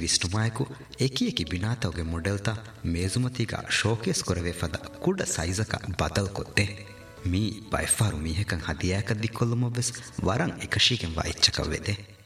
ದಿಷ್ಟುಮಾಯಕು ಎಕಿ ಬಿನಾತವಗೆ ಮೊಡೆಲ್ತಾ ಮೇಜುಮತಿಗ showcase ಕೊರವೆ ಫದ ಕುಡ ಸೈಜಕ ಬದಲ್ ಕೊತ್ತೆ me ಬೈಫಾರು ಮೀಹಕಂ ಹದಿಯಾಕ ದಿಕ್ಕೊಲ್ಲುಮೊಬ್ಬೆಸ್ ವರಂ ಎಕಶೀಗೆಂ ವಾಯಿಚ್ಚಕವೆದೆ